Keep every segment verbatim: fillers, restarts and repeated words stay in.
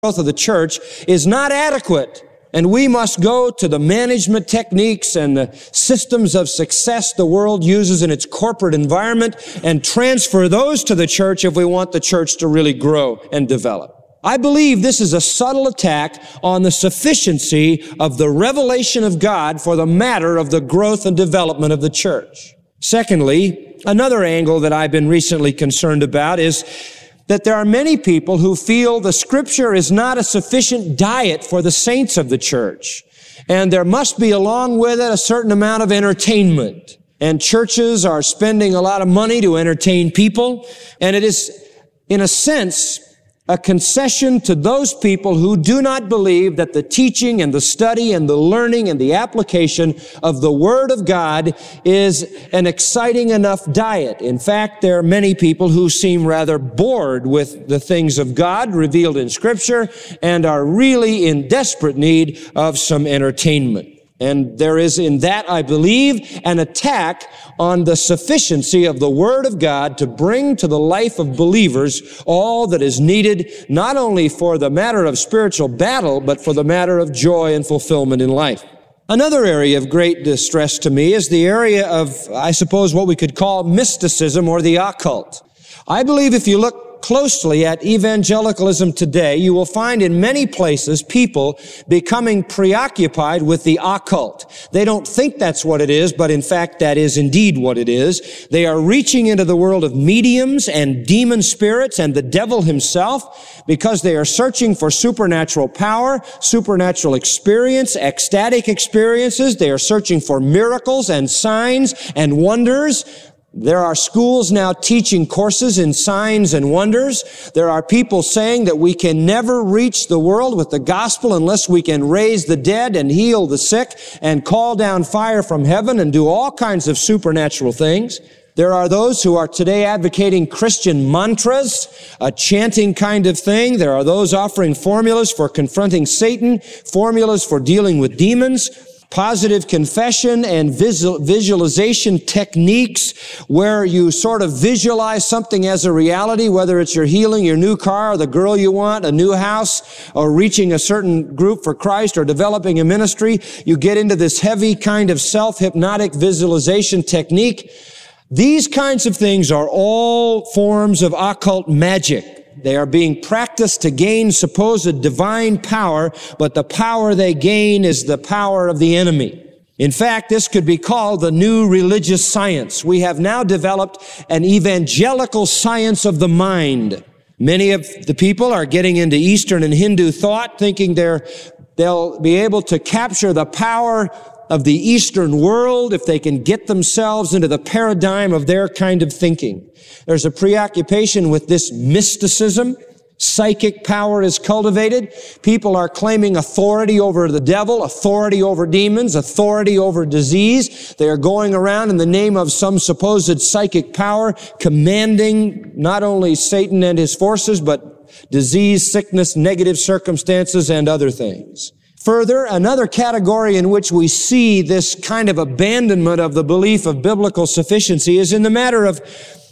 growth of the church is not adequate. And we must go to the management techniques and the systems of success the world uses in its corporate environment and transfer those to the church if we want the church to really grow and develop. I believe this is a subtle attack on the sufficiency of the revelation of God for the matter of the growth and development of the church. Secondly, another angle that I've been recently concerned about is that there are many people who feel the Scripture is not a sufficient diet for the saints of the church. And there must be, along with it, a certain amount of entertainment. And churches are spending a lot of money to entertain people. And it is, in a sense, a concession to those people who do not believe that the teaching and the study and the learning and the application of the Word of God is an exciting enough diet. In fact, there are many people who seem rather bored with the things of God revealed in Scripture and are really in desperate need of some entertainment. And there is in that, I believe, an attack on the sufficiency of the Word of God to bring to the life of believers all that is needed, not only for the matter of spiritual battle, but for the matter of joy and fulfillment in life. Another area of great distress to me is the area of, I suppose, what we could call mysticism or the occult. I believe if you look closely at evangelicalism today, you will find in many places people becoming preoccupied with the occult. They don't think that's what it is, but in fact that is indeed what it is. They are reaching into the world of mediums and demon spirits and the devil himself because they are searching for supernatural power, supernatural experience, ecstatic experiences. They are searching for miracles and signs and wonders. There are schools now teaching courses in signs and wonders. There are people saying that we can never reach the world with the gospel unless we can raise the dead and heal the sick and call down fire from heaven and do all kinds of supernatural things. There are those who are today advocating Christian mantras, a chanting kind of thing. There are those offering formulas for confronting Satan, formulas for dealing with demons, positive confession and visual, visualization techniques where you sort of visualize something as a reality, whether it's your healing, your new car, or the girl you want, a new house, or reaching a certain group for Christ, or developing a ministry. You get into this heavy kind of self-hypnotic visualization technique. These kinds of things are all forms of occult magic. They are being practiced to gain supposed divine power, but the power they gain is the power of the enemy. In fact, this could be called the new religious science. We have now developed an evangelical science of the mind. Many of the people are getting into Eastern and Hindu thought, thinking they're, they'll be able to capture the power of the Eastern world if they can get themselves into the paradigm of their kind of thinking. There's a preoccupation with this mysticism. Psychic power is cultivated. People are claiming authority over the devil, authority over demons, authority over disease. They are going around in the name of some supposed psychic power, commanding not only Satan and his forces, but disease, sickness, negative circumstances, and other things. Further, another category in which we see this kind of abandonment of the belief of biblical sufficiency is in the matter of,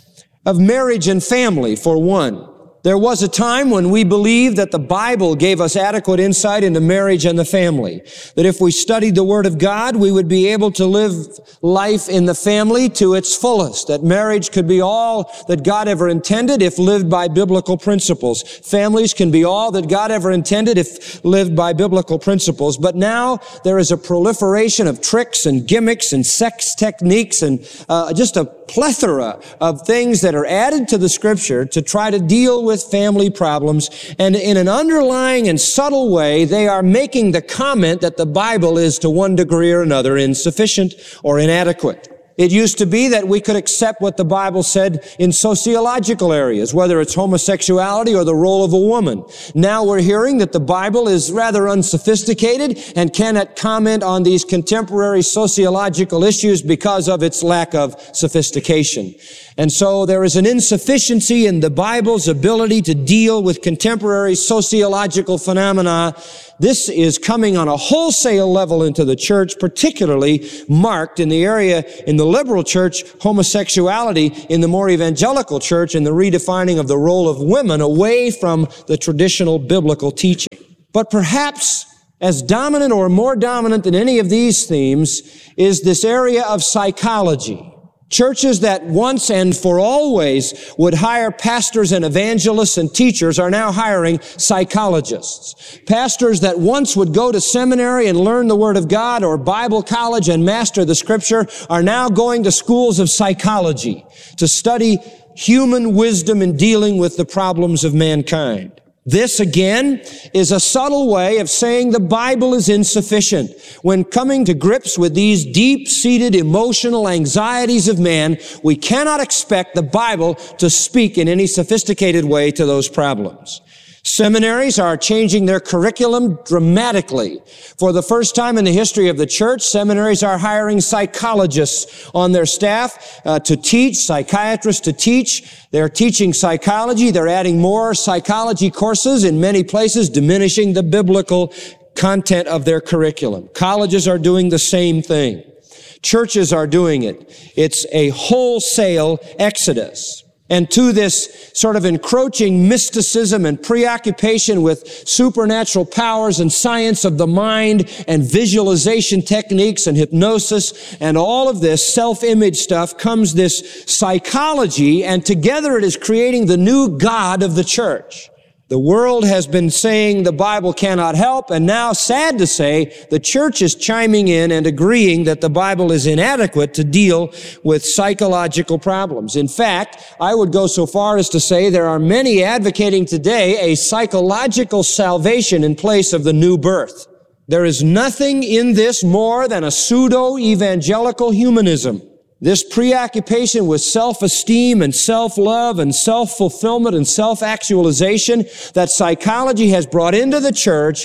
of marriage and family, for one. There was a time when we believed that the Bible gave us adequate insight into marriage and the family. That if we studied the Word of God, we would be able to live life in the family to its fullest. That marriage could be all that God ever intended if lived by biblical principles. Families can be all that God ever intended if lived by biblical principles. But now there is a proliferation of tricks and gimmicks and sex techniques and uh, just a plethora of things that are added to the Scripture to try to deal with with family problems, and in an underlying and subtle way, they are making the comment that the Bible is to one degree or another insufficient or inadequate. It used to be that we could accept what the Bible said in sociological areas, whether it's homosexuality or the role of a woman. Now we're hearing that the Bible is rather unsophisticated and cannot comment on these contemporary sociological issues because of its lack of sophistication. And so there is an insufficiency in the Bible's ability to deal with contemporary sociological phenomena. This is coming on a wholesale level into the church, particularly marked in the area, in the liberal church, homosexuality, in the more evangelical church, in the redefining of the role of women away from the traditional biblical teaching. But perhaps as dominant or more dominant than any of these themes is this area of psychology. Churches that once and for always would hire pastors and evangelists and teachers are now hiring psychologists. Pastors that once would go to seminary and learn the Word of God or Bible college and master the Scripture are now going to schools of psychology to study human wisdom in dealing with the problems of mankind. This, again, is a subtle way of saying the Bible is insufficient. When coming to grips with these deep-seated emotional anxieties of man, we cannot expect the Bible to speak in any sophisticated way to those problems. Seminaries are changing their curriculum dramatically. For the first time in the history of the church, seminaries are hiring psychologists on their staff uh, to teach, psychiatrists to teach. They're teaching psychology. They're adding more psychology courses in many places, diminishing the biblical content of their curriculum. Colleges are doing the same thing. Churches are doing it. It's a wholesale exodus. And to this sort of encroaching mysticism and preoccupation with supernatural powers and science of the mind and visualization techniques and hypnosis and all of this self-image stuff comes this psychology, and together it is creating the new God of the church. The world has been saying the Bible cannot help, and now, sad to say, the church is chiming in and agreeing that the Bible is inadequate to deal with psychological problems. In fact, I would go so far as to say there are many advocating today a psychological salvation in place of the new birth. There is nothing in this more than a pseudo-evangelical humanism. This preoccupation with self-esteem and self-love and self-fulfillment and self-actualization that psychology has brought into the church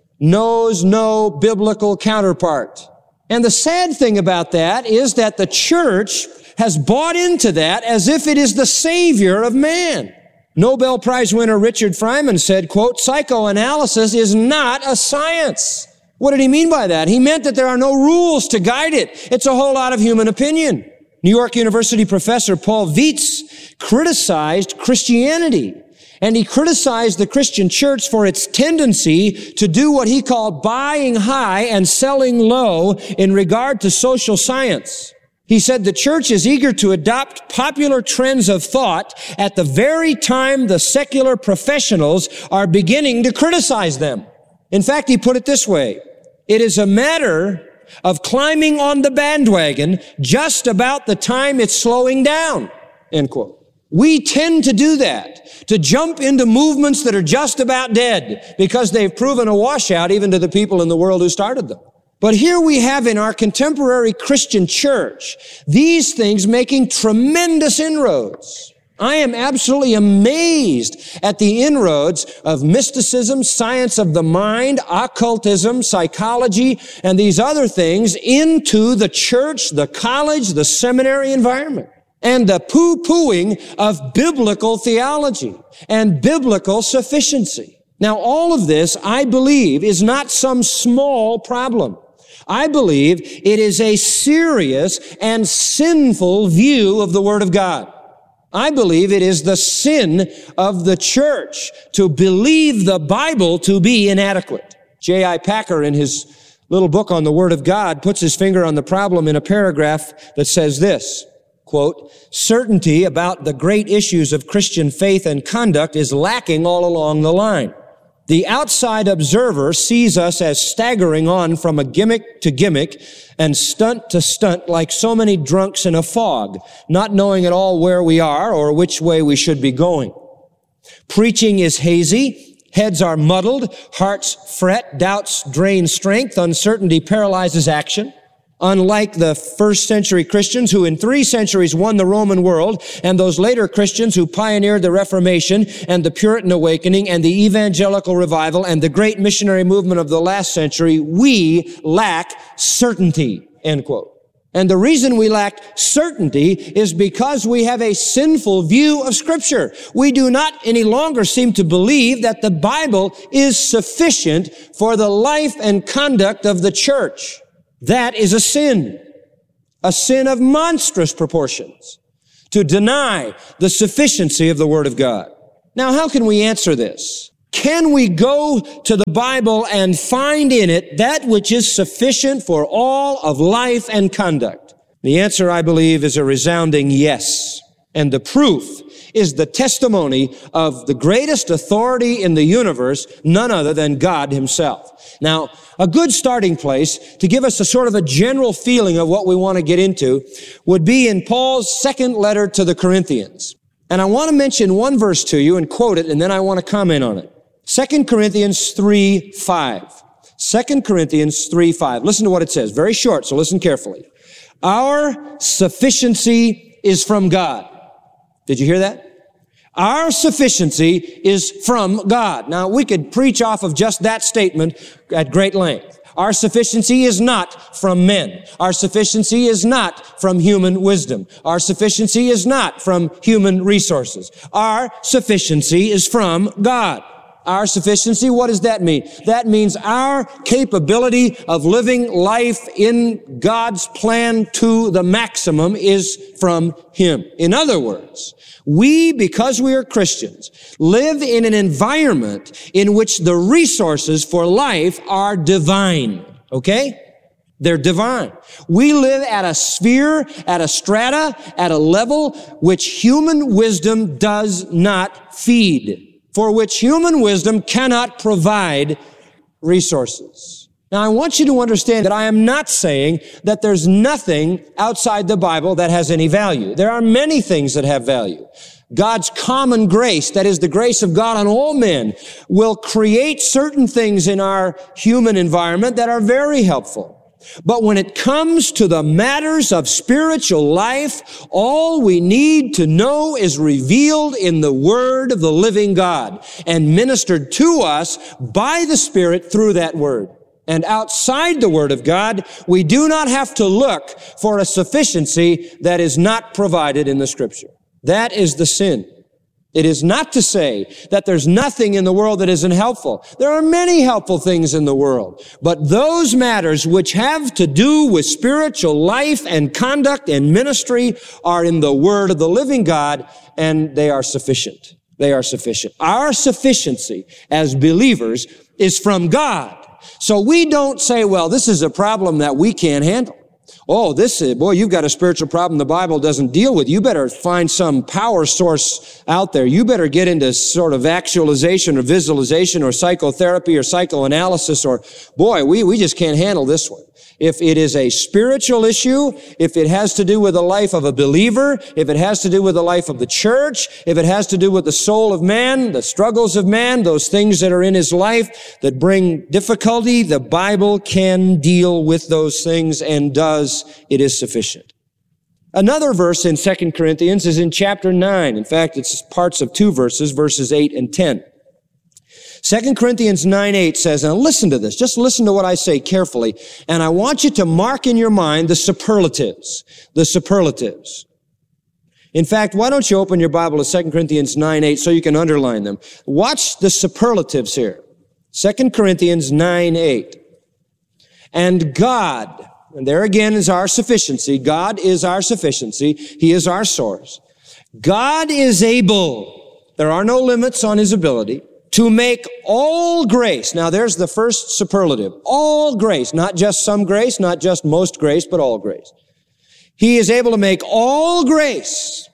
knows no biblical counterpart. And the sad thing about that is that the church has bought into that as if it is the savior of man. Nobel Prize winner Richard Feynman said, quote, "Psychoanalysis is not a science." What did he mean by that? He meant that there are no rules to guide it. It's a whole lot of human opinion. New York University professor Paul Vietz criticized Christianity, and he criticized the Christian church for its tendency to do what he called buying high and selling low in regard to social science. He said the church is eager to adopt popular trends of thought at the very time the secular professionals are beginning to criticize them. In fact, he put it this way: it is a matter of climbing on the bandwagon just about the time it's slowing down, end quote. We tend to do that, to jump into movements that are just about dead because they've proven a washout even to the people in the world who started them. But here we have in our contemporary Christian church these things making tremendous inroads. I am absolutely amazed at the inroads of mysticism, science of the mind, occultism, psychology, and these other things into the church, the college, the seminary environment, and the poo-pooing of biblical theology and biblical sufficiency. Now, all of this, I believe, is not some small problem. I believe it is a serious and sinful view of the Word of God. I believe it is the sin of the church to believe the Bible to be inadequate. J I Packer, in his little book on the Word of God, puts his finger on the problem in a paragraph that says this, quote, "Certainty about the great issues of Christian faith and conduct is lacking all along the line. The outside observer sees us as staggering on from a gimmick to gimmick and stunt to stunt like so many drunks in a fog, not knowing at all where we are or which way we should be going. Preaching is hazy, heads are muddled, hearts fret, doubts drain strength, uncertainty paralyzes action. Unlike the first century Christians who in three centuries won the Roman world, and those later Christians who pioneered the Reformation and the Puritan awakening and the evangelical revival and the great missionary movement of the last century, we lack certainty," end quote. And the reason we lack certainty is because we have a sinful view of Scripture. We do not any longer seem to believe that the Bible is sufficient for the life and conduct of the church. That is a sin, a sin of monstrous proportions, to deny the sufficiency of the Word of God. Now, how can we answer this? Can we go to the Bible and find in it that which is sufficient for all of life and conduct? The answer, I believe, is a resounding yes. And the proof is the testimony of the greatest authority in the universe, none other than God Himself. Now, a good starting place to give us a sort of a general feeling of what we want to get into would be in Paul's second letter to the Corinthians. And I want to mention one verse to you and quote it, and then I want to comment on it. Second Corinthians three five. Second Corinthians three five. Listen to what it says. Very short, so listen carefully. Our sufficiency is from God. Did you hear that? Our sufficiency is from God. Now, we could preach off of just that statement at great length. Our sufficiency is not from men. Our sufficiency is not from human wisdom. Our sufficiency is not from human resources. Our sufficiency is from God. Our sufficiency, what does that mean? That means our capability of living life in God's plan to the maximum is from Him. In other words, we, because we are Christians, live in an environment in which the resources for life are divine. Okay? They're divine. We live at a sphere, at a strata, at a level which human wisdom does not feed, for which human wisdom cannot provide resources. Now, I want you to understand that I am not saying that there's nothing outside the Bible that has any value. There are many things that have value. God's common grace, that is the grace of God on all men, will create certain things in our human environment that are very helpful. But when it comes to the matters of spiritual life, all we need to know is revealed in the Word of the living God and ministered to us by the Spirit through that Word. And outside the Word of God, we do not have to look for a sufficiency that is not provided in the Scripture. That is the sin. It is not to say that there's nothing in the world that isn't helpful. There are many helpful things in the world. But those matters which have to do with spiritual life and conduct and ministry are in the Word of the living God, and they are sufficient. They are sufficient. Our sufficiency as believers is from God. So we don't say, well, this is a problem that we can't handle. Oh, this is, boy, you've got a spiritual problem the Bible doesn't deal with. You better find some power source out there. You better get into sort of actualization or visualization or psychotherapy or psychoanalysis or, boy, we, we just can't handle this one. If it is a spiritual issue, if it has to do with the life of a believer, if it has to do with the life of the church, if it has to do with the soul of man, the struggles of man, those things that are in his life that bring difficulty, the Bible can deal with those things and does. It is sufficient. Another verse in Second Corinthians is in chapter nine. In fact, it's parts of two verses, verses eight and ten. Second Corinthians nine eight says, now listen to this, just listen to what I say carefully, and I want you to mark in your mind the superlatives, the superlatives. In fact, why don't you open your Bible to Second Corinthians nine eight so you can underline them. Watch the superlatives here. Second Corinthians nine eight. And God, and there again is our sufficiency. God is our sufficiency. He is our source. God is able, there are no limits on His ability, to make all grace. Now there's the first superlative. All grace, not just some grace, not just most grace, but all grace. He is able to make all grace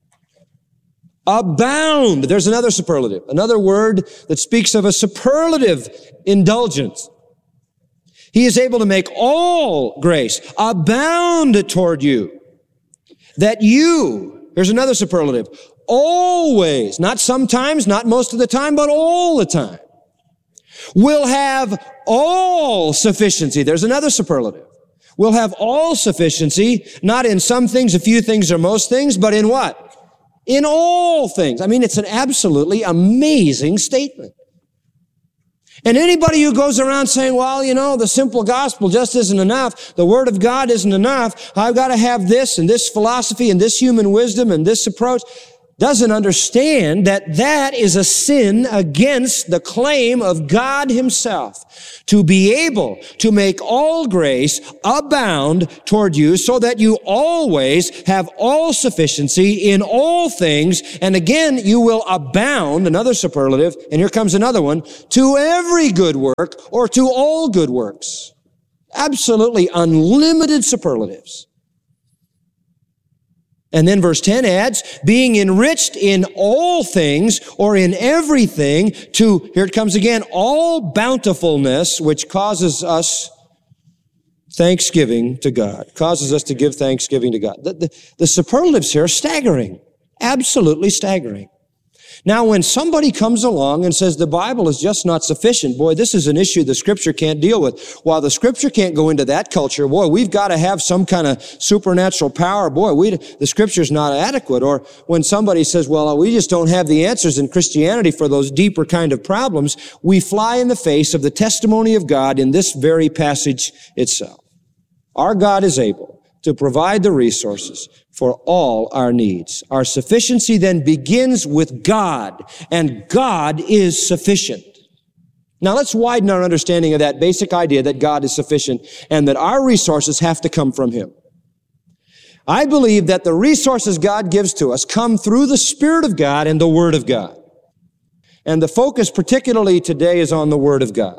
abound. There's another superlative, another word that speaks of a superlative indulgence. He is able to make all grace abound toward you, that you, here's another superlative, always, not sometimes, not most of the time, but all the time, will have all sufficiency. There's another superlative. Will have all sufficiency, not in some things, a few things, or most things, but in what? In all things. I mean, it's an absolutely amazing statement. And anybody who goes around saying, well, you know, the simple gospel just isn't enough. The Word of God isn't enough. I've got to have this and this philosophy and this human wisdom and this approach, doesn't understand that that is a sin against the claim of God Himself to be able to make all grace abound toward you so that you always have all sufficiency in all things. And again, you will abound, another superlative, and here comes another one, to every good work or to all good works. Absolutely unlimited superlatives. And then verse ten adds, being enriched in all things or in everything to, here it comes again, all bountifulness, which causes us thanksgiving to God, causes us to give thanksgiving to God. The, the, the superlatives here are staggering, absolutely staggering. Now, when somebody comes along and says the Bible is just not sufficient, boy, this is an issue the Scripture can't deal with. While the Scripture can't go into that culture, boy, we've got to have some kind of supernatural power. Boy, we, the Scripture's not adequate. Or when somebody says, well, we just don't have the answers in Christianity for those deeper kind of problems, we fly in the face of the testimony of God in this very passage itself. Our God is able to provide the resources for all our needs. Our sufficiency then begins with God, and God is sufficient. Now let's widen our understanding of that basic idea that God is sufficient and that our resources have to come from Him. I believe that the resources God gives to us come through the Spirit of God and the Word of God. And the focus particularly today is on the Word of God.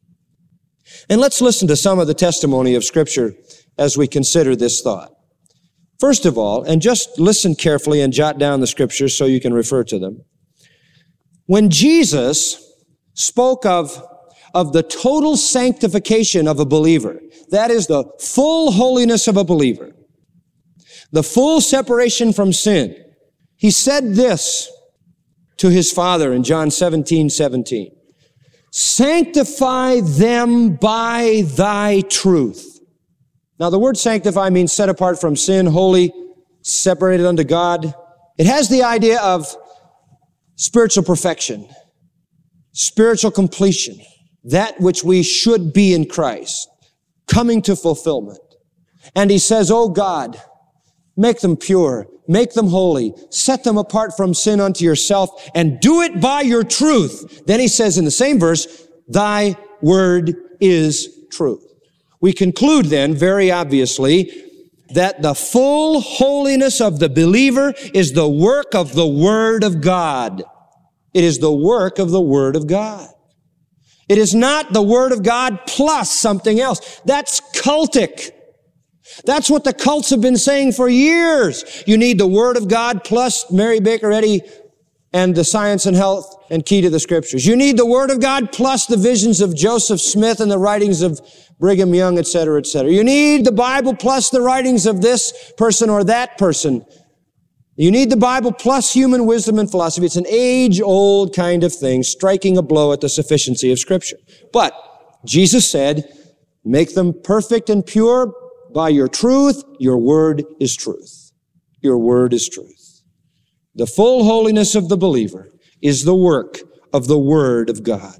And let's listen to some of the testimony of Scripture as we consider this thought. First of all, and just listen carefully and jot down the Scriptures so you can refer to them. When Jesus spoke of, of the total sanctification of a believer, that is the full holiness of a believer, the full separation from sin, He said this to His Father in John seventeen seventeen. Sanctify them by Thy truth. Now, the word sanctify means set apart from sin, holy, separated unto God. It has the idea of spiritual perfection, spiritual completion, that which we should be in Christ, coming to fulfillment. And He says, oh God, make them pure, make them holy, set them apart from sin unto Yourself, and do it by Your truth. Then He says in the same verse, Thy word is truth. We conclude then, very obviously, that the full holiness of the believer is the work of the Word of God. It is the work of the Word of God. It is not the Word of God plus something else. That's cultic. That's what the cults have been saying for years. You need the Word of God plus Mary Baker Eddy and the Science and Health and Key to the Scriptures. You need the Word of God plus the visions of Joseph Smith and the writings of Brigham Young, et cetera, et cetera. You need the Bible plus the writings of this person or that person. You need the Bible plus human wisdom and philosophy. It's an age-old kind of thing, striking a blow at the sufficiency of Scripture. But Jesus said, make them perfect and pure by Your truth. Your word is truth. Your word is truth. The full holiness of the believer is the work of the Word of God.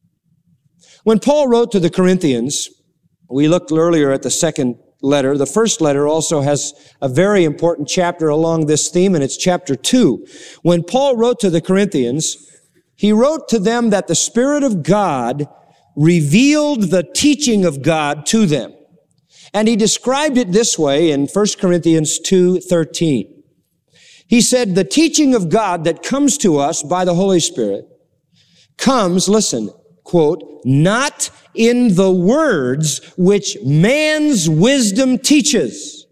When Paul wrote to the Corinthians, we looked earlier at the second letter. The first letter also has a very important chapter along this theme, and it's chapter two. When Paul wrote to the Corinthians, he wrote to them that the Spirit of God revealed the teaching of God to them. And he described it this way in First Corinthians two thirteen. He said, the teaching of God that comes to us by the Holy Spirit comes, listen, quote, not in the words which man's wisdom teaches,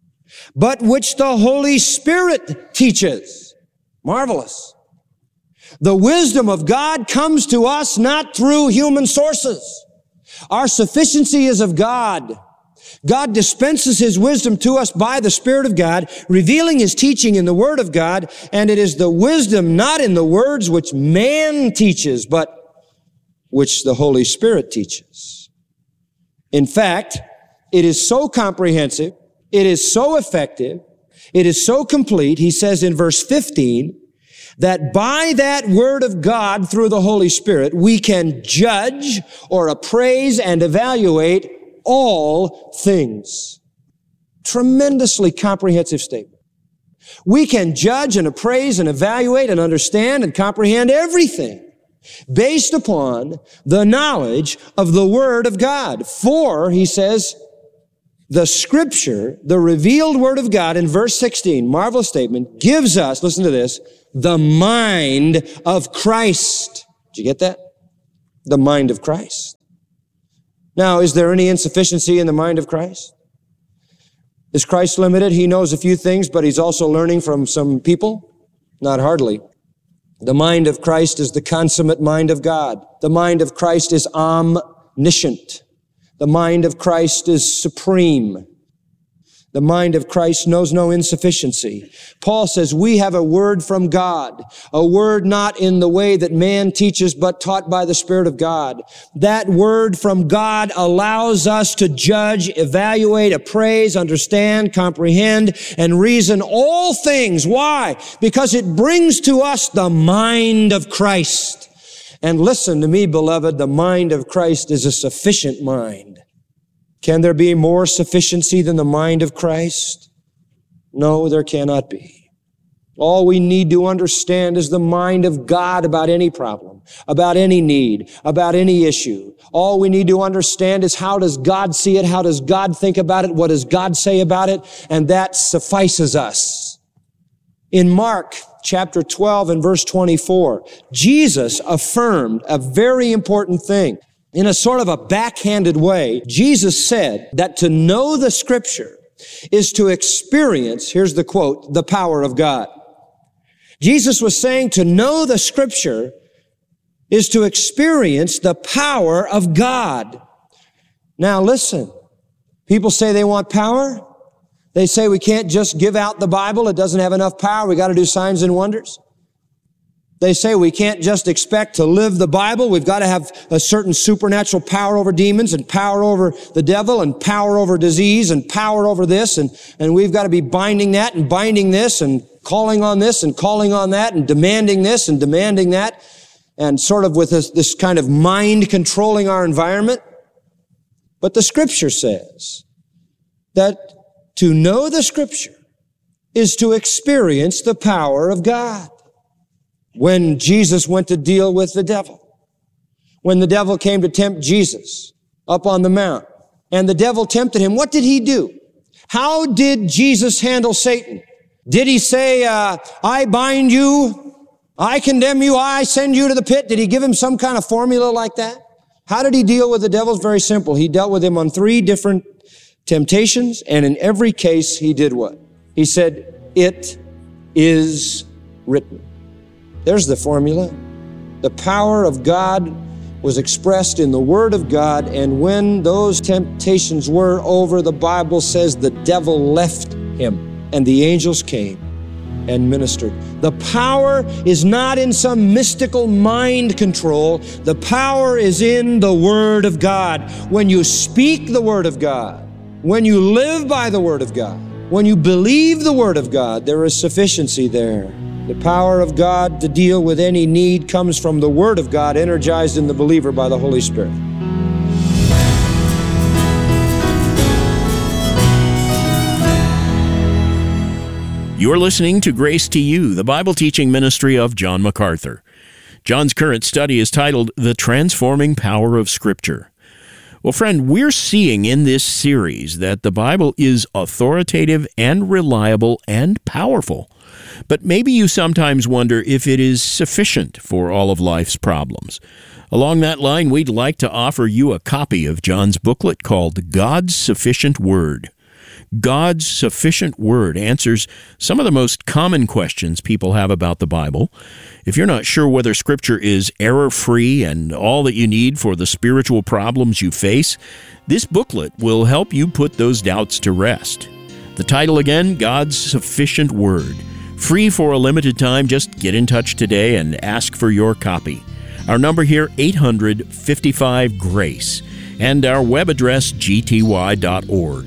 but which the Holy Spirit teaches. Marvelous. The wisdom of God comes to us not through human sources. Our sufficiency is of God. God dispenses His wisdom to us by the Spirit of God, revealing His teaching in the Word of God, and it is the wisdom not in the words which man teaches, but which the Holy Spirit teaches. In fact, it is so comprehensive, it is so effective, it is so complete, he says in verse fifteen, that by that Word of God through the Holy Spirit, we can judge or appraise and evaluate all things. Tremendously comprehensive statement. We can judge and appraise and evaluate and understand and comprehend everything based upon the knowledge of the Word of God. For, he says, the Scripture, the revealed Word of God in verse sixteen, marvelous statement, gives us, listen to this, the mind of Christ. Did you get that? The mind of Christ. Now, is there any insufficiency in the mind of Christ? Is Christ limited? He knows a few things, but he's also learning from some people? Not hardly. The mind of Christ is the consummate mind of God. The mind of Christ is omniscient. The mind of Christ is supreme. The mind of Christ knows no insufficiency. Paul says we have a word from God, a word not in the way that man teaches, but taught by the Spirit of God. That word from God allows us to judge, evaluate, appraise, understand, comprehend, and reason all things. Why? Because it brings to us the mind of Christ. And listen to me, beloved, the mind of Christ is a sufficient mind. Can there be more sufficiency than the mind of Christ? No, there cannot be. All we need to understand is the mind of God about any problem, about any need, about any issue. All we need to understand is how does God see it? How does God think about it? What does God say about it? And that suffices us. In Mark chapter twelve and verse twenty-four, Jesus affirmed a very important thing. In a sort of a backhanded way, Jesus said that to know the Scripture is to experience, here's the quote, the power of God. Jesus was saying to know the Scripture is to experience the power of God. Now listen, people say they want power. They say we can't just give out the Bible. It doesn't have enough power. We got to do signs and wonders. They say we can't just expect to live the Bible. We've got to have a certain supernatural power over demons and power over the devil and power over disease and power over this. And, and we've got to be binding that and binding this and calling on this and calling on that and demanding this and demanding that. And sort of with this, this kind of mind controlling our environment. But the Scripture says that to know the Scripture is to experience the power of God. When Jesus went to deal with the devil, when the devil came to tempt Jesus up on the mount, and the devil tempted him, what did he do? How did Jesus handle Satan? Did he say, uh, I bind you, I condemn you, I send you to the pit? Did he give him some kind of formula like that? How did he deal with the devil? It's very simple. He dealt with him on three different temptations, and in every case, he did what? He said, it is written. There's the formula. The power of God was expressed in the Word of God, and when those temptations were over, the Bible says the devil left him, and the angels came and ministered. The power is not in some mystical mind control. The power is in the Word of God. When you speak the Word of God, when you live by the Word of God, when you believe the Word of God, there is sufficiency there. The power of God to deal with any need comes from the Word of God energized in the believer by the Holy Spirit. You're listening to Grace to You, the Bible teaching ministry of John MacArthur. John's current study is titled The Transforming Power of Scripture. Well, friend, we're seeing in this series that the Bible is authoritative and reliable and powerful. But maybe you sometimes wonder if it is sufficient for all of life's problems. Along that line, we'd like to offer you a copy of John's booklet called God's Sufficient Word. God's Sufficient Word answers some of the most common questions people have about the Bible. If you're not sure whether Scripture is error-free and all that you need for the spiritual problems you face, this booklet will help you put those doubts to rest. The title again, God's Sufficient Word. Free for a limited time. Just get in touch today and ask for your copy. Our number here, eight hundred, fifty-five, GRACE, and our web address, g t y dot org.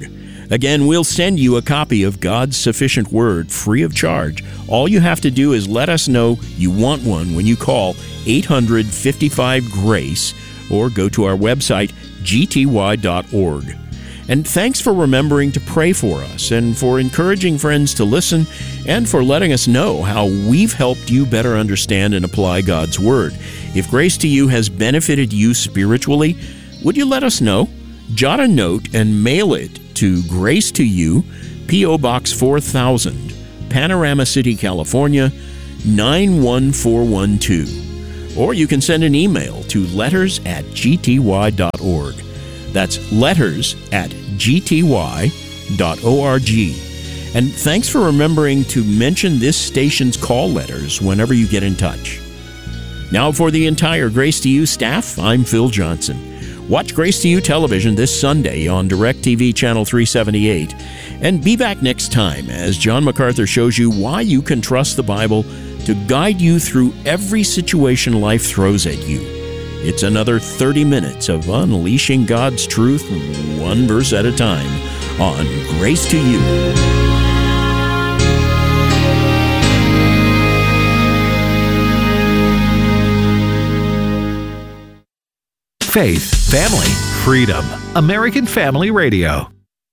Again, we'll send you a copy of God's Sufficient Word free of charge. All you have to do is let us know you want one when you call eight hundred, fifty-five, GRACE or go to our website, g t y dot org. And thanks for remembering to pray for us and for encouraging friends to listen and for letting us know how we've helped you better understand and apply God's Word. If Grace to You has benefited you spiritually, would you let us know? Jot a note and mail it to Grace to You, P O. Box four thousand, Panorama City, California, nine one four one two. Or you can send an email to letters at g t y dot org. That's letters at g t y dot org. And thanks for remembering to mention this station's call letters whenever you get in touch. Now for the entire Grace to You staff, I'm Phil Johnson. Watch Grace to You television this Sunday on DirecTV Channel three seventy-eight. And be back next time as John MacArthur shows you why you can trust the Bible to guide you through every situation life throws at you. It's another thirty minutes of unleashing God's truth one verse at a time on Grace to You. Faith, family, freedom. American Family Radio.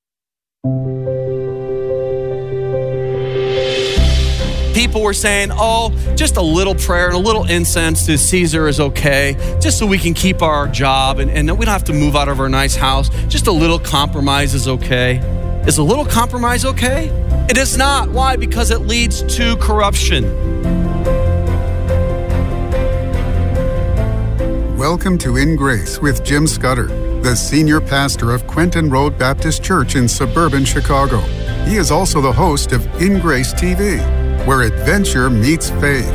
People were saying, oh, just a little prayer and a little incense to Caesar is okay, just so we can keep our job and, and we don't have to move out of our nice house. Just a little compromise is okay. Is a little compromise okay? It is not. Why? Because it leads to corruption. Welcome to In Grace with Jim Scudder, the senior pastor of Quentin Road Baptist Church in suburban Chicago. He is also the host of In Grace T V, where adventure meets faith.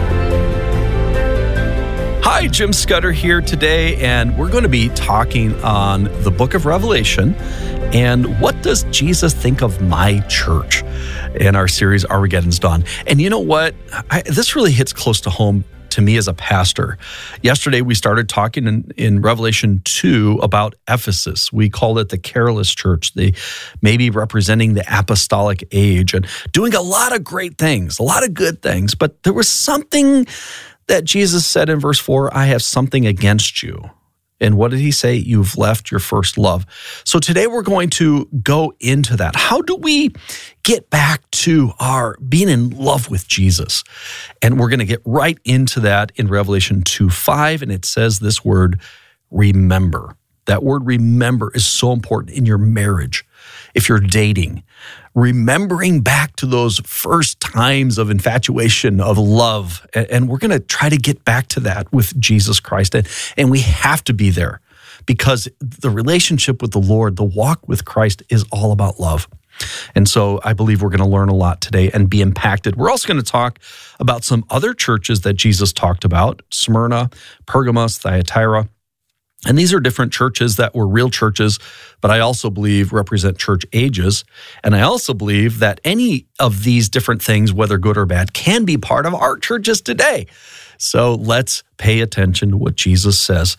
Hi, Jim Scudder here today, and we're going to be talking on the book of Revelation and what does Jesus think of my church in our series Armageddon's Dawn. And you know what? I, this really hits close to home to me as a pastor. Yesterday, we started talking in, in Revelation two about Ephesus. We called it the careless church, the maybe representing the apostolic age and doing a lot of great things, a lot of good things. But there was something that Jesus said in verse four, I have something against you. And what did he say? You've left your first love. So today we're going to go into that. How do we get back to our being in love with Jesus? And we're going to get right into that in Revelation two five, and it says this word, remember. That word remember is so important in your marriage. If you're dating, remembering back to those first times of infatuation, of love. And we're going to try to get back to that with Jesus Christ. And, and we have to be there because the relationship with the Lord, the walk with Christ is all about love. And so I believe we're going to learn a lot today and be impacted. We're also going to talk about some other churches that Jesus talked about, Smyrna, Pergamos, Thyatira. And these are different churches that were real churches, but I also believe represent church ages. And I also believe that any of these different things, whether good or bad, can be part of our churches today. So let's pay attention to what Jesus says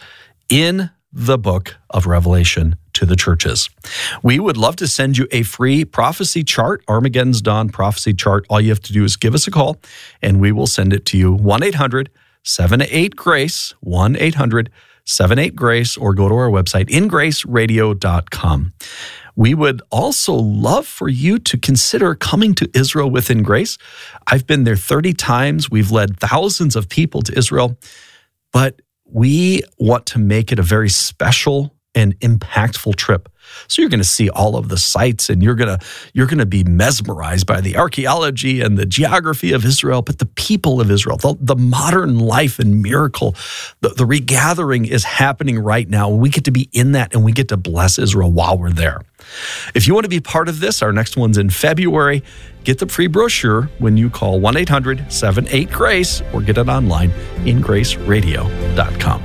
in the book of Revelation to the churches. We would love to send you a free prophecy chart, Armageddon's Dawn prophecy chart. All you have to do is give us a call, and we will send it to you. one eight hundred seven eight GRACE, one eight hundred seven eight GRACE, or go to our website, in grace radio dot com. We would also love for you to consider coming to Israel within Grace. I've been there thirty times. We've led thousands of people to Israel, but we want to make it a very special and impactful trip. So you're going to see all of the sites, and you're going to you're going to be mesmerized by the archaeology and the geography of Israel, but the people of Israel, the, the modern life and miracle, the, the regathering is happening right now. We get to be in that, and we get to bless Israel while we're there. If you want to be part of this, our next one's in February. Get the free brochure when you call one eight hundred seven eight GRACE or get it online, in grace radio dot com.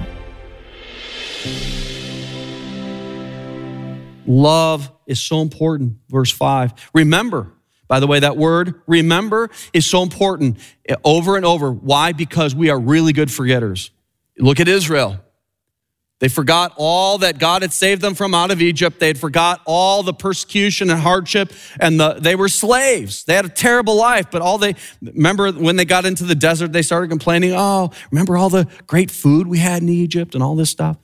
Love is so important. Verse five. Remember. By the way, that word, remember, is so important over and over. Why? Because we are really good forgetters. Look at Israel. They forgot all that God had saved them from out of Egypt. They had forgot all the persecution and hardship, and the, they were slaves. They had a terrible life, but all they, remember when they got into the desert, they started complaining, oh, remember all the great food we had in Egypt and all this stuff?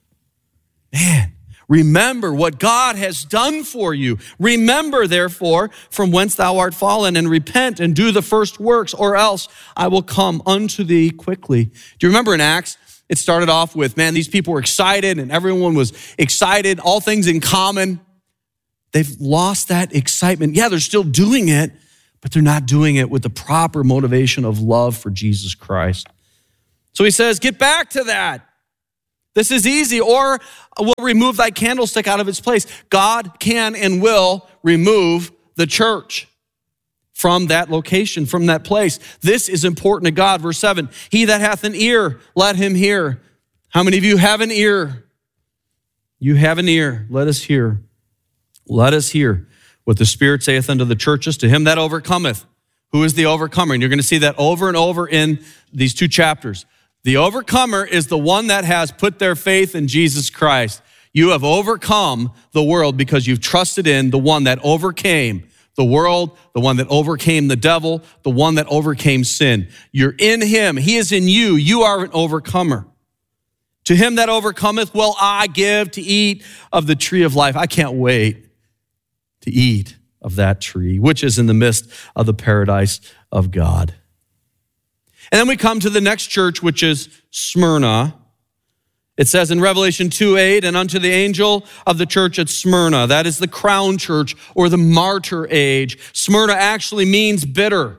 Man, remember what God has done for you. Remember, therefore, from whence thou art fallen, and repent and do the first works, or else I will come unto thee quickly. Do you remember in Acts? It started off with, man, these people were excited and everyone was excited, all things in common. They've lost that excitement. Yeah, they're still doing it, but they're not doing it with the proper motivation of love for Jesus Christ. So he says, get back to that. This is easy, or we'll remove thy candlestick out of its place. God can and will remove the church from that location, from that place. This is important to God. Verse seven, he that hath an ear, let him hear. How many of you have an ear? You have an ear. Let us hear. Let us hear what the Spirit saith unto the churches. To him that overcometh. Who is the overcomer? And you're going to see that over and over in these two chapters. The overcomer is the one that has put their faith in Jesus Christ. You have overcome the world because you've trusted in the one that overcame the world, the one that overcame the devil, the one that overcame sin. You're in him. He is in you. You are an overcomer. To him that overcometh will I give to eat of the tree of life. I can't wait to eat of that tree, which is in the midst of the paradise of God. And then we come to the next church, which is Smyrna. It says in Revelation two eight, and unto the angel of the church at Smyrna, that is the crown church or the martyr age. Smyrna actually means bitter.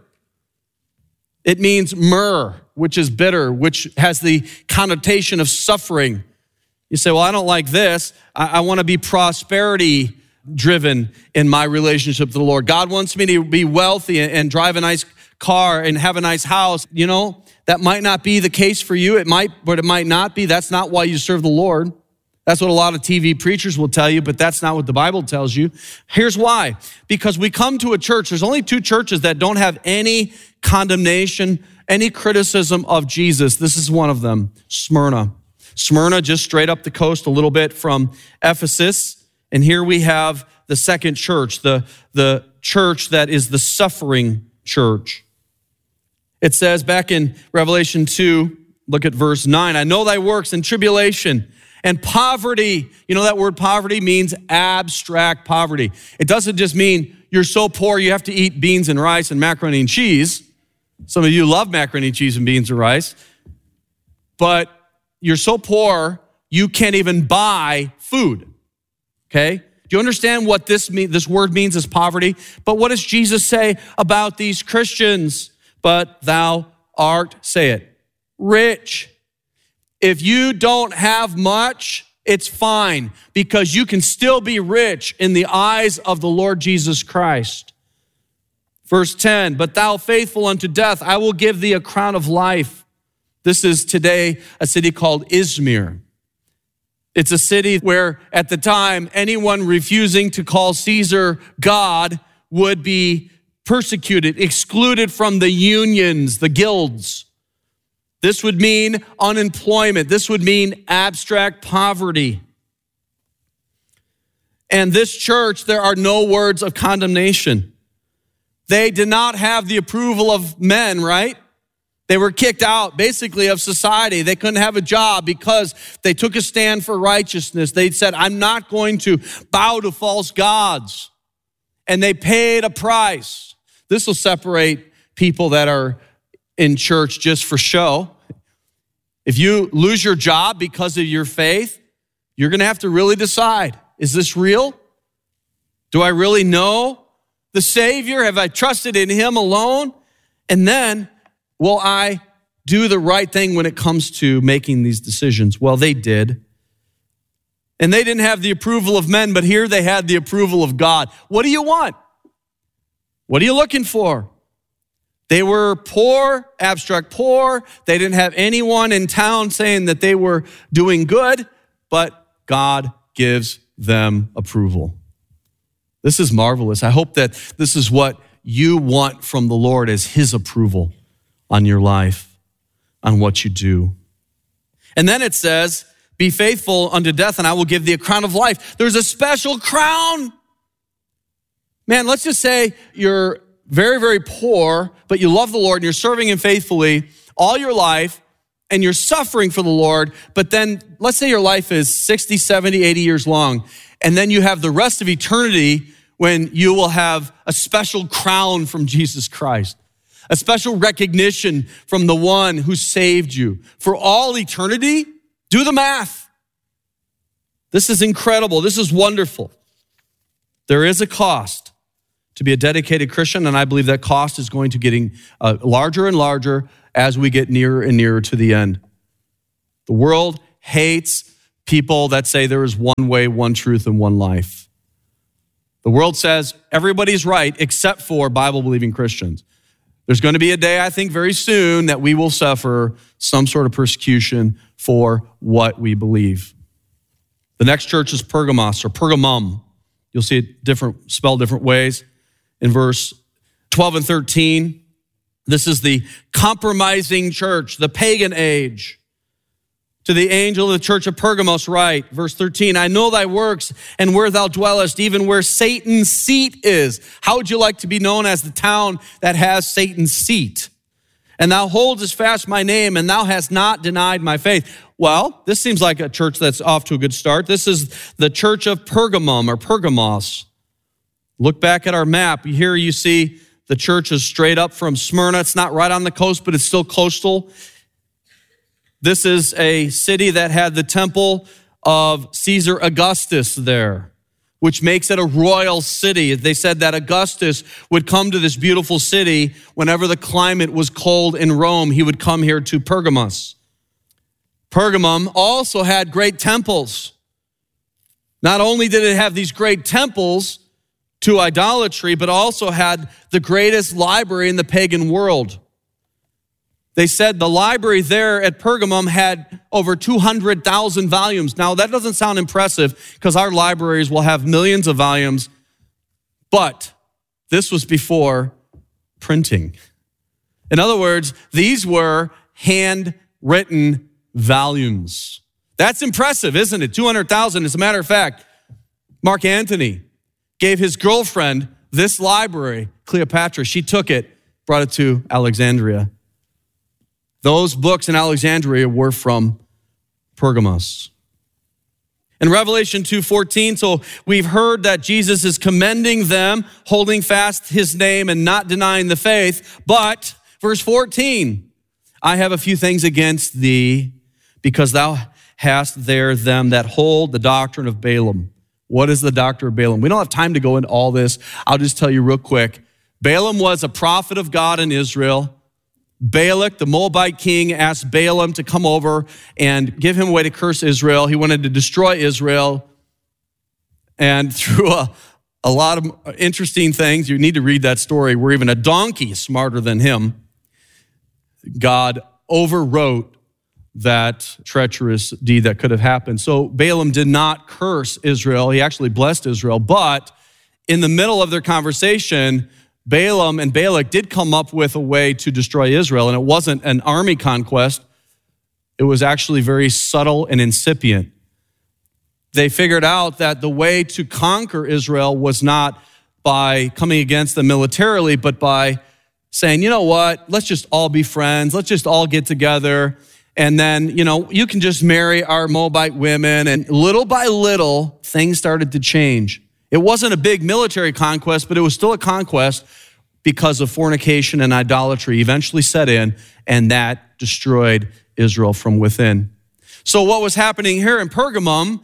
It means myrrh, which is bitter, which has the connotation of suffering. You say, well, I don't like this. I, I want to be prosperity driven in my relationship to the Lord. God wants me to be wealthy and, and drive a nice car and have a nice house. You know, that might not be the case for you. It might, but it might not be. That's not why you serve the Lord. That's what a lot of T V preachers will tell you, but that's not what the Bible tells you. Here's why. Because we come to a church, there's only two churches that don't have any condemnation, any criticism of Jesus. This is one of them, Smyrna. Smyrna, just straight up the coast a little bit from Ephesus. And here we have the second church, the, the church that is the suffering church. It says back in Revelation two, look at verse nine, I know thy works and tribulation and poverty. You know that word poverty means abstract poverty. It doesn't just mean you're so poor you have to eat beans and rice and macaroni and cheese. Some of you love macaroni and cheese and beans and rice. But you're so poor you can't even buy food. Okay? Do you understand what this mean, this word means is poverty? But what does Jesus say about these Christians? But thou art, say it, rich. If you don't have much, it's fine because you can still be rich in the eyes of the Lord Jesus Christ. Verse ten, but thou faithful unto death, I will give thee a crown of life. This is today a city called Izmir. It's a city where at the time, anyone refusing to call Caesar God would be persecuted, excluded from the unions, the guilds. This would mean unemployment. This would mean abstract poverty. And this church, there are no words of condemnation. They did not have the approval of men, right? They were kicked out, basically, of society. They couldn't have a job because they took a stand for righteousness. They said, I'm not going to bow to false gods. And they paid a price. This will separate people that are in church just for show. If you lose your job because of your faith, you're going to have to really decide, is this real? Do I really know the Savior? Have I trusted in him alone? And then, will I do the right thing when it comes to making these decisions? Well, they did. And they didn't have the approval of men, but here they had the approval of God. What do you want? What are you looking for? They were poor, abstract poor. They didn't have anyone in town saying that they were doing good, but God gives them approval. This is marvelous. I hope that this is what you want from the Lord, as his approval on your life, on what you do. And then it says, be faithful unto death and I will give thee a crown of life. There's a special crown. Man, let's just say you're very, very poor, but you love the Lord and you're serving him faithfully all your life and you're suffering for the Lord, but then let's say your life is sixty, seventy, eighty years long, and then you have the rest of eternity when you will have a special crown from Jesus Christ, a special recognition from the one who saved you. For all eternity, do the math. This is incredible. This is wonderful. There is a cost to be a dedicated Christian, and I believe that cost is going to getting uh, larger and larger as we get nearer and nearer to the end. The world hates people that say there is one way, one truth, and one life. The world says everybody's right except for Bible-believing Christians. There's going to be a day, I think, very soon that we will suffer some sort of persecution for what we believe. The next church is Pergamos or Pergamum. You'll see it different, spelled different ways. In verse twelve and thirteen, this is the compromising church, the pagan age. To the angel of the church of Pergamos write, verse thirteen, I know thy works and where thou dwellest, even where Satan's seat is. How would you like to be known as the town that has Satan's seat? And thou holdest fast my name, and thou hast not denied my faith. Well, this seems like a church that's off to a good start. This is the church of Pergamum or Pergamos. Look back at our map. Here you see the church is straight up from Smyrna. It's not right on the coast, but it's still coastal. This is a city that had the temple of Caesar Augustus there, which makes it a royal city. They said that Augustus would come to this beautiful city whenever the climate was cold in Rome. He would come here to Pergamos. Pergamum also had great temples. Not only did it have these great temples to idolatry, but also had the greatest library in the pagan world. They said the library there at Pergamum had over two hundred thousand volumes. Now, that doesn't sound impressive because our libraries will have millions of volumes, but this was before printing. In other words, these were handwritten volumes. That's impressive, isn't it? two hundred thousand. As a matter of fact, Mark Antony gave his girlfriend this library, Cleopatra. She took it, brought it to Alexandria. Those books in Alexandria were from Pergamos. In Revelation two fourteen, so we've heard that Jesus is commending them, holding fast his name and not denying the faith. But verse fourteen, I have a few things against thee, because thou hast there them that hold the doctrine of Balaam. What is the doctrine of Balaam? We don't have time to go into all this. I'll just tell you real quick. Balaam was a prophet of God in Israel. Balak, the Moabite king, asked Balaam to come over and give him a way to curse Israel. He wanted to destroy Israel. And through a, a lot of interesting things, you need to read that story, where even a donkey is smarter than him. God overwrote that treacherous deed that could have happened. So Balaam did not curse Israel. He actually blessed Israel. But in the middle of their conversation, Balaam and Balak did come up with a way to destroy Israel, and it wasn't an army conquest. It was actually very subtle and incipient. They figured out that the way to conquer Israel was not by coming against them militarily, but by saying, you know what, let's just all be friends. Let's just all get together. And then, you know, you can just marry our Moabite women. And little by little, things started to change. It wasn't a big military conquest, but it was still a conquest because of fornication and idolatry eventually set in, and that destroyed Israel from within. So what was happening here in Pergamum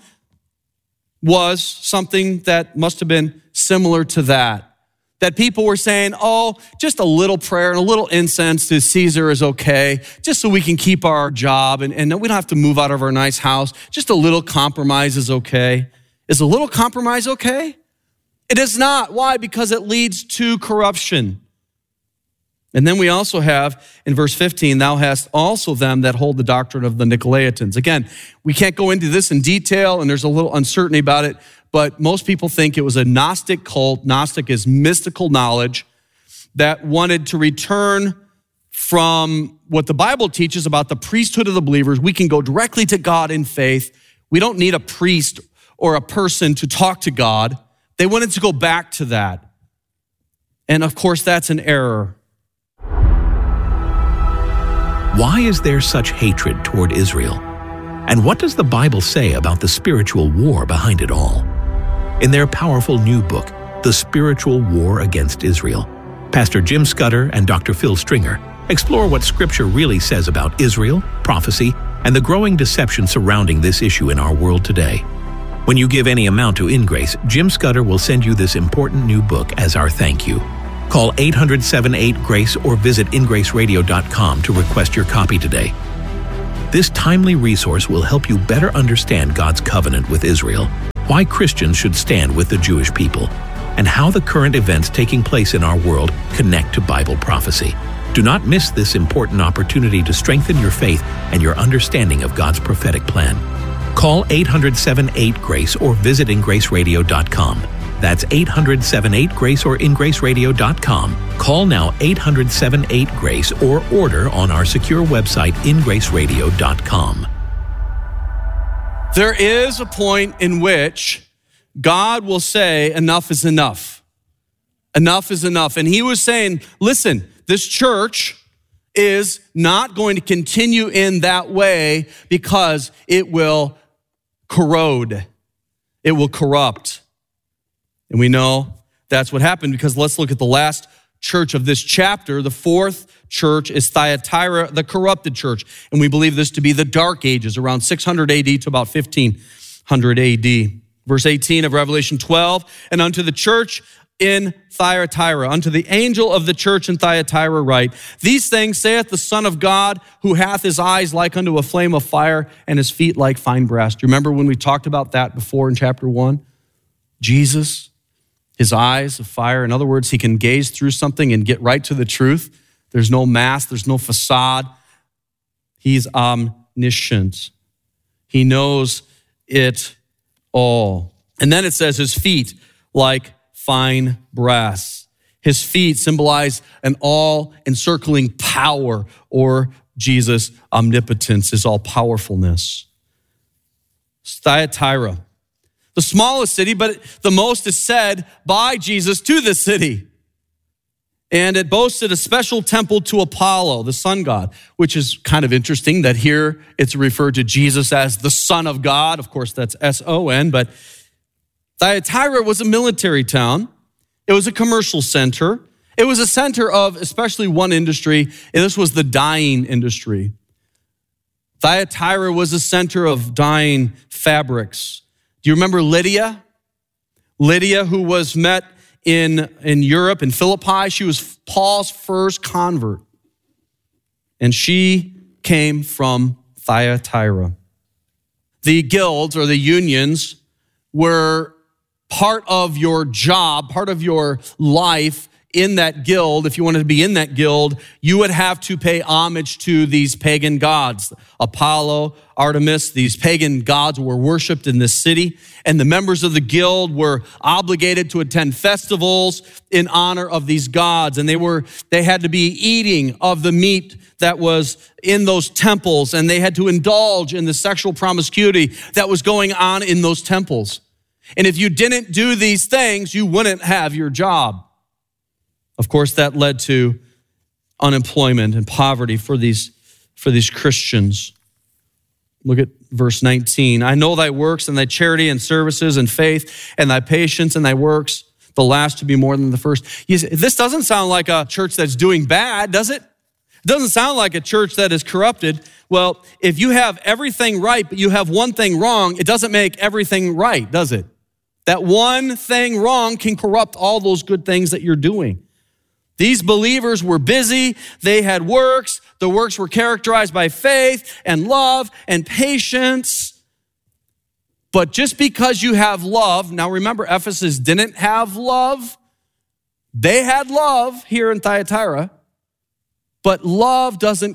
was something that must have been similar to that. That people were saying, oh, just a little prayer and a little incense to Caesar is okay, just so we can keep our job and, and we don't have to move out of our nice house. Just a little compromise is okay. Is a little compromise okay? It is not. Why? Because it leads to corruption. And then we also have in verse fifteen, thou hast also them that hold the doctrine of the Nicolaitans. Again, we can't go into this in detail, and there's a little uncertainty about it, but most people think it was a Gnostic cult. Gnostic is mystical knowledge that wanted to return from what the Bible teaches about the priesthood of the believers. We can go directly to God in faith. We don't need a priest or a person to talk to God. They wanted to go back to that. And of course, that's an error. Why is there such hatred toward Israel? And what does the Bible say about the spiritual war behind it all? In their powerful new book, The Spiritual War Against Israel, Pastor Jim Scudder and Doctor Phil Stringer explore what Scripture really says about Israel, prophecy, and the growing deception surrounding this issue in our world today. When you give any amount to InGrace, Jim Scudder will send you this important new book as our thank you. Call eight hundred, seven eight, GRACE or visit in grace radio dot com to request your copy today. This timely resource will help you better understand God's covenant with Israel, why Christians should stand with the Jewish people, and how the current events taking place in our world connect to Bible prophecy. Do not miss this important opportunity to strengthen your faith and your understanding of God's prophetic plan. Call eight hundred, seven eight, GRACE or visit in grace radio dot com. That's eight hundred, seven eight, GRACE or in grace radio dot com. Call now eight hundred, seven eight, GRACE or order on our secure website in grace radio dot com. There is a point in which God will say, enough is enough. Enough is enough. And he was saying, listen, this church is not going to continue in that way because it will corrode. It will corrupt. And we know that's what happened because let's look at the last church of this chapter. The fourth church is Thyatira, the corrupted church. And we believe this to be the Dark Ages, around six hundred A D to about fifteen hundred A D. Verse eighteen of Revelation twelve, and unto the church in Thyatira, unto the angel of the church in Thyatira write, these things saith the Son of God, who hath his eyes like unto a flame of fire and his feet like fine brass. Do you remember when we talked about that before in chapter one? Jesus, his eyes of fire. In other words, he can gaze through something and get right to the truth. There's no mask, there's no facade. He's omniscient. He knows it all. And then it says his feet like fine brass. His feet symbolize an all-encircling power, or Jesus' omnipotence, his all-powerfulness. Thyatira, the smallest city, but the most is said by Jesus to the city. And it boasted a special temple to Apollo, the sun god, which is kind of interesting that here it's referred to Jesus as the Son of God. Of course, that's S O N, but Thyatira was a military town. It was a commercial center. It was a center of especially one industry, and this was the dyeing industry. Thyatira was a center of dyeing fabrics. Do you remember Lydia? Lydia, who was met in, in Europe, in Philippi. She was Paul's first convert. And she came from Thyatira. The guilds or the unions were part of your job, part of your life in that guild. If you wanted to be in that guild, you would have to pay homage to these pagan gods. Apollo, Artemis, these pagan gods were worshiped in this city, and the members of the guild were obligated to attend festivals in honor of these gods, and they were they had to be eating of the meat that was in those temples, and they had to indulge in the sexual promiscuity that was going on in those temples. And if you didn't do these things, you wouldn't have your job. Of course, that led to unemployment and poverty for these, for these Christians. Look at verse nineteen. I know thy works and thy charity and services and faith and thy patience and thy works, the last to be more than the first. You see, this doesn't sound like a church that's doing bad, does it? It doesn't sound like a church that is corrupted. Well, if you have everything right, but you have one thing wrong, it doesn't make everything right, does it? That one thing wrong can corrupt all those good things that you're doing. These believers were busy. They had works. The works were characterized by faith and love and patience. But just because you have love, now remember, Ephesus didn't have love. They had love here in Thyatira, but love doesn't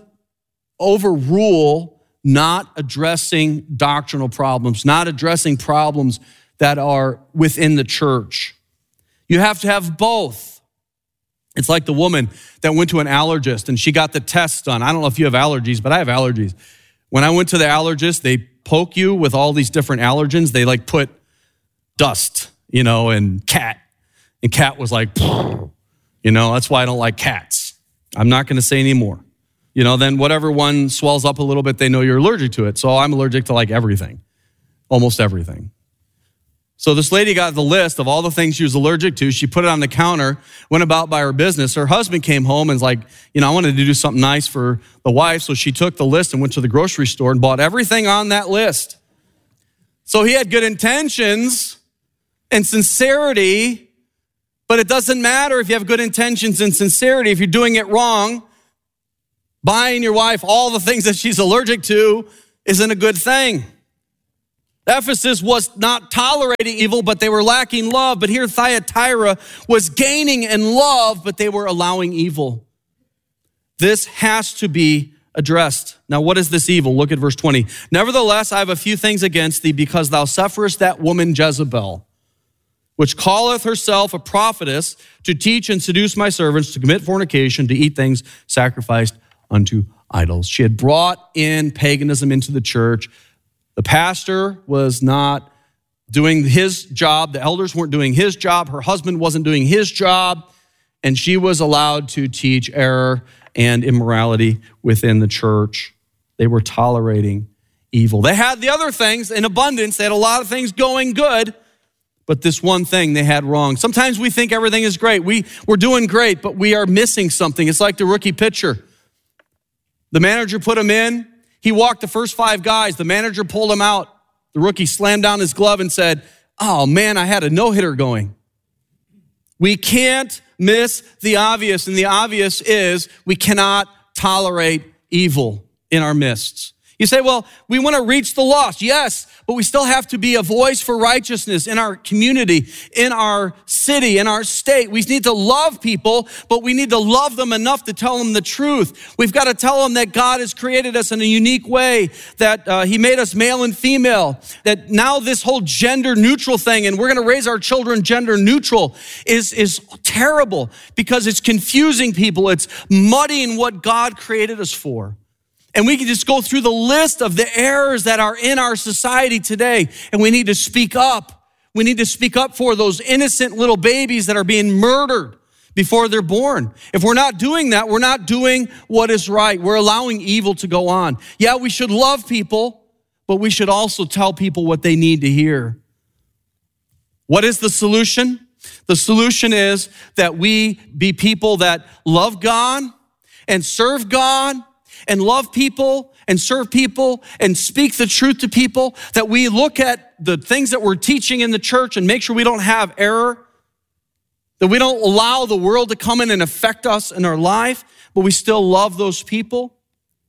overrule not addressing doctrinal problems, not addressing problems that are within the church. You have to have both. It's like the woman that went to an allergist and she got the test done. I don't know if you have allergies, but I have allergies. When I went to the allergist, they poke you with all these different allergens, they like put dust, you know, and cat. And cat was like, you know, that's why I don't like cats. I'm not going to say any more. You know, then whatever one swells up a little bit, they know you're allergic to it. So I'm allergic to like everything, almost everything. So this lady got the list of all the things she was allergic to. She put it on the counter, went about by her business. Her husband came home and was like, you know, I wanted to do something nice for the wife. So she took the list and went to the grocery store and bought everything on that list. So he had good intentions and sincerity, but it doesn't matter if you have good intentions and sincerity. If you're doing it wrong, buying your wife all the things that she's allergic to isn't a good thing. Ephesus was not tolerating evil, but they were lacking love. But here Thyatira was gaining in love, but they were allowing evil. This has to be addressed. Now, what is this evil? Look at verse twenty. Nevertheless, I have a few things against thee, because thou sufferest that woman Jezebel, which calleth herself a prophetess, to teach and seduce my servants to commit fornication, to eat things sacrificed unto idols. She had brought in paganism into the church. The pastor was not doing his job. The elders weren't doing his job. Her husband wasn't doing his job. And she was allowed to teach error and immorality within the church. They were tolerating evil. They had the other things in abundance. They had a lot of things going good, but this one thing they had wrong. Sometimes we think everything is great. We, we're doing great, but we are missing something. It's like the rookie pitcher. The manager put him in. He walked the first five guys. The manager pulled him out. The rookie slammed down his glove and said, oh man, I had a no-hitter going. We can't miss the obvious, and the obvious is we cannot tolerate evil in our midst. You say, well, we want to reach the lost. Yes, but we still have to be a voice for righteousness in our community, in our city, in our state. We need to love people, but we need to love them enough to tell them the truth. We've got to tell them that God has created us in a unique way, that uh, he made us male and female, that now this whole gender neutral thing, and we're going to raise our children gender neutral, is, is terrible because it's confusing people. It's muddying what God created us for. And we can just go through the list of the errors that are in our society today. And we need to speak up. We need to speak up for those innocent little babies that are being murdered before they're born. If we're not doing that, we're not doing what is right. We're allowing evil to go on. Yeah, we should love people, but we should also tell people what they need to hear. What is the solution? The solution is that we be people that love God and serve God and love people and serve people and speak the truth to people, that we look at the things that we're teaching in the church and make sure we don't have error, that we don't allow the world to come in and affect us in our life, but we still love those people.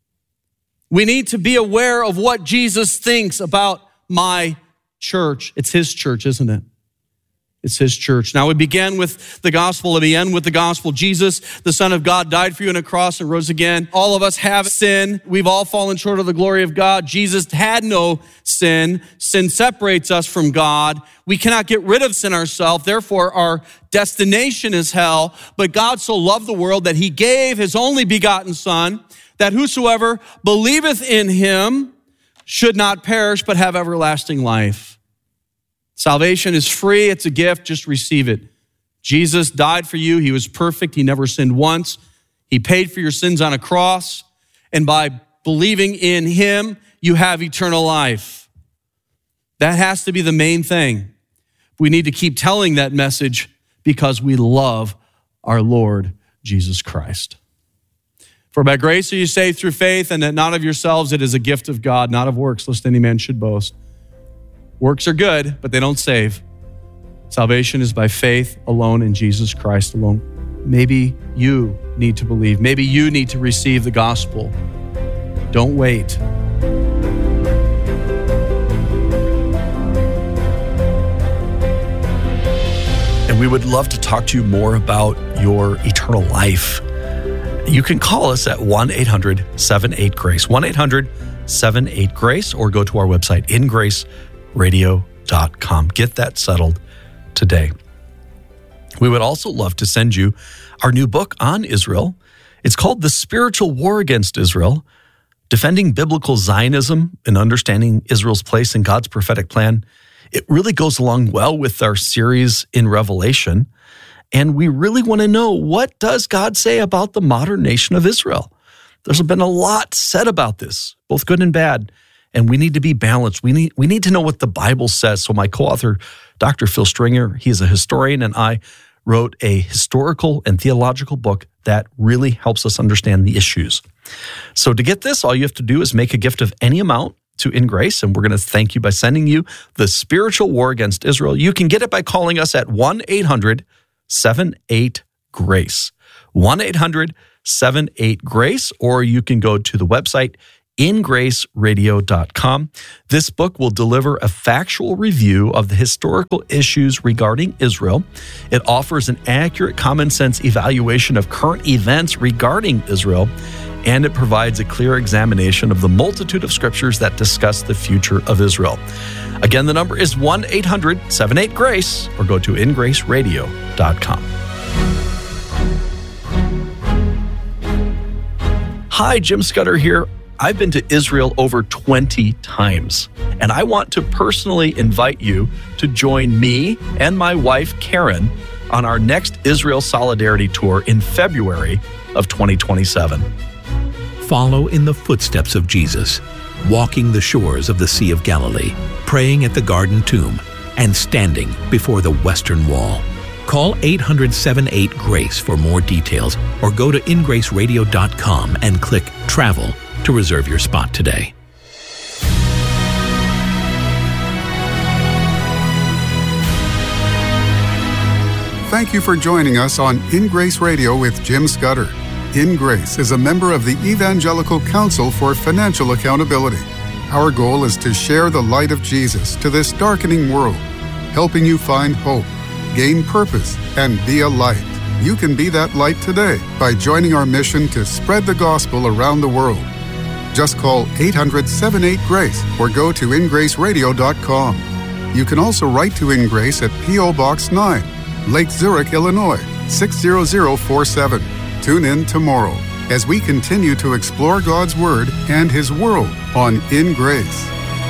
We need to be aware of what Jesus thinks about my church. It's his church, isn't it? It's his church. Now we began with the gospel and we end with the gospel. Jesus, the Son of God, died for you on a cross and rose again. All of us have sin. We've all fallen short of the glory of God. Jesus had no sin. Sin separates us from God. We cannot get rid of sin ourselves. Therefore, our destination is hell. But God so loved the world that he gave his only begotten Son, that whosoever believeth in him should not perish, but have everlasting life. Salvation is free. It's a gift. Just receive it. Jesus died for you. He was perfect. He never sinned once. He paid for your sins on a cross. And by believing in him, you have eternal life. That has to be the main thing. We need to keep telling that message because we love our Lord Jesus Christ. For by grace are you saved through faith, and that not of yourselves, it is a gift of God, not of works, lest any man should boast. Works are good, but they don't save. Salvation is by faith alone in Jesus Christ alone. Maybe you need to believe. Maybe you need to receive the gospel. Don't wait. And we would love to talk to you more about your eternal life. You can call us at one eight hundred seven eight GRACE, one eight hundred seven eight GRACE, or go to our website, in grace radio dot com. Get that settled today. We would also love to send you our new book on Israel. It's called The Spiritual War Against Israel, defending biblical Zionism and understanding Israel's place in God's prophetic plan, it really goes along well with our series in Revelation. And we really want to know, what does God say about the modern nation of Israel? There's been a lot said about this, both good and bad, and we need to be balanced. We need we need to know what the Bible says. So my co-author, Doctor Phil Stringer, he's a historian, and I wrote a historical and theological book that really helps us understand the issues. So to get this, all you have to do is make a gift of any amount to In Grace, and we're going to thank you by sending you The Spiritual War Against Israel. You can get it by calling us at one eight hundred seven eight GRACE, one eight hundred seven eight GRACE, or you can go to the website in grace radio dot com. This book will deliver a factual review of the historical issues regarding Israel. It offers an accurate, common sense evaluation of current events regarding Israel, and it provides a clear examination of the multitude of scriptures that discuss the future of Israel. Again, the number is one eight hundred seven eight GRACE, or go to in grace radio dot com. Hi, Jim Scudder here. I've been to Israel over twenty times, and I want to personally invite you to join me and my wife, Karen, on our next Israel Solidarity Tour in February of twenty twenty-seven. Follow in the footsteps of Jesus, walking the shores of the Sea of Galilee, praying at the Garden Tomb, and standing before the Western Wall. Call eight hundred seven eight GRACE for more details, or go to in grace radio dot com and click Travel to reserve your spot today. Thank you for joining us on In Grace Radio with Jim Scudder. In Grace is a member of the Evangelical Council for Financial Accountability. Our goal is to share the light of Jesus to this darkening world, helping you find hope, gain purpose, and be a light. You can be that light today by joining our mission to spread the gospel around the world. Just call eight hundred seven eight GRACE or go to in grace radio dot com. You can also write to In Grace at P O Box nine, Lake Zurich, Illinois, six zero zero four seven. Tune in tomorrow as we continue to explore God's Word and His world on In Grace.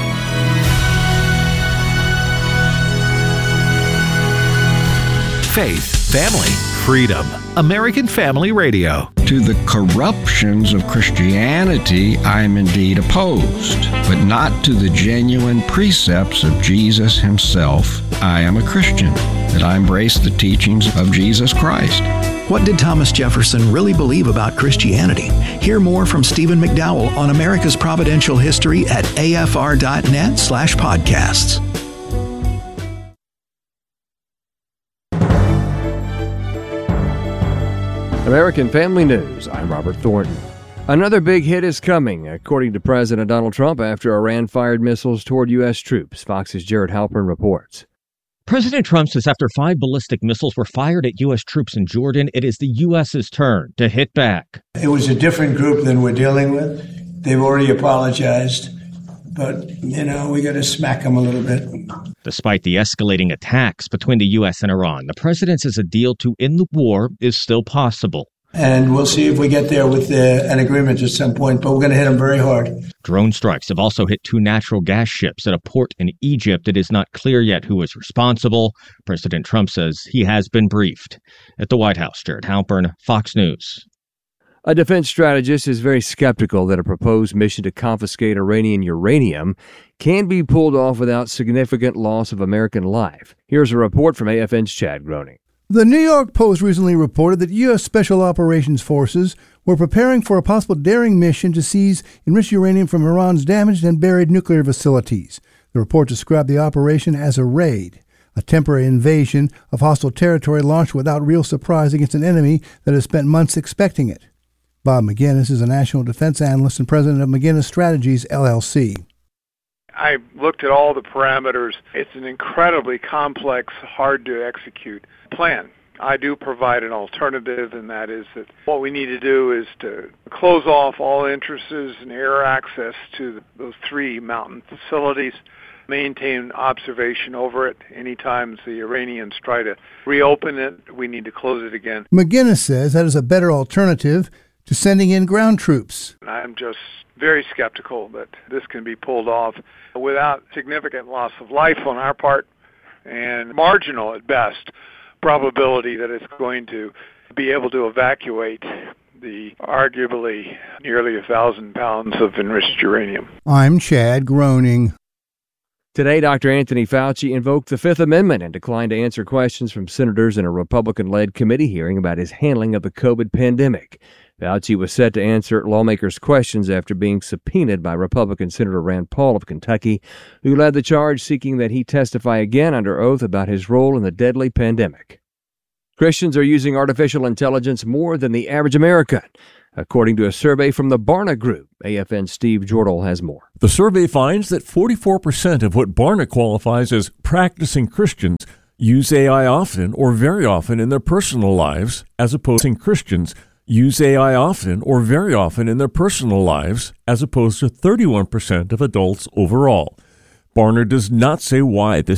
Faith, family, freedom. American Family Radio. To the corruptions of Christianity, I am indeed opposed, but not to the genuine precepts of Jesus himself. I am a Christian, that I embrace the teachings of Jesus Christ. What did Thomas Jefferson really believe about Christianity? Hear more from Stephen McDowell on America's Providential History at A F R dot net slash podcasts. American Family News, I'm Robert Thornton. Another big hit is coming, according to President Donald Trump, after Iran fired missiles toward U S troops. Fox's Jared Halpern reports. President Trump says after five ballistic missiles were fired at U S troops in Jordan, it is the U S's turn to hit back. It was a different group than we're dealing with. They've already apologized. But, you know, we got to smack them a little bit. Despite the escalating attacks between the U S and Iran, the president says a deal to end the war is still possible. And we'll see if we get there with uh, an agreement at some point, but we're going to hit them very hard. Drone strikes have also hit two natural gas ships at a port in Egypt. It is not clear yet who is responsible. President Trump says he has been briefed. At the White House, Jared Halpern, Fox News. A defense strategist is very skeptical that a proposed mission to confiscate Iranian uranium can be pulled off without significant loss of American life. Here's a report from A F N's Chad Groening. The New York Post recently reported that U S. Special Operations Forces were preparing for a possible daring mission to seize enriched uranium from Iran's damaged and buried nuclear facilities. The report described the operation as a raid, a temporary invasion of hostile territory launched without real surprise against an enemy that has spent months expecting it. Bob McGinnis is a national defense analyst and president of McGinnis Strategies, L L C. I looked at all the parameters. It's an incredibly complex, hard-to-execute plan. I do provide an alternative, and that is that what we need to do is to close off all entrances and air access to those three mountain facilities, maintain observation over it. Anytime the Iranians try to reopen it, we need to close it again. McGinnis says that is a better alternative to sending in ground troops. I'm just very skeptical that this can be pulled off without significant loss of life on our part and marginal at best probability that it's going to be able to evacuate the arguably nearly a thousand pounds of enriched uranium. I'm Chad Groening. Today, Doctor Anthony Fauci invoked the Fifth Amendment and declined to answer questions from senators in a Republican-led committee hearing about his handling of the COVID pandemic. Fauci was set to answer lawmakers' questions after being subpoenaed by Republican Senator Rand Paul of Kentucky, who led the charge seeking that he testify again under oath about his role in the deadly pandemic. Christians are using artificial intelligence more than the average American, according to a survey from the Barna Group. A F N's Steve Jordal has more. The survey finds that forty-four percent of what Barna qualifies as practicing Christians use A I often or very often in their personal lives, as opposed to Christians use A I often or very often in their personal lives, as opposed to thirty-one percent of adults overall. Barna does not say why this